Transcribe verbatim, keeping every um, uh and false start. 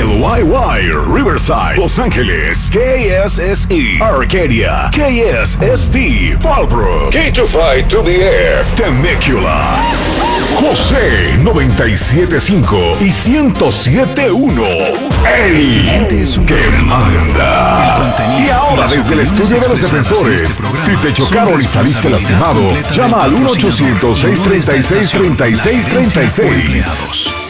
L Y Y, Riverside, Los Ángeles, K S S E, Arcadia, K S S T, Fallbrook, K two five two B F, Temecula, José noventa y siete punto cinco y ciento siete punto uno. El que manda. Y ahora desde el estudio de los defensores, si te chocaron y saliste lastimado, llama al uno ochocientos, seiscientos treinta y seis, treinta y seis treinta y seis.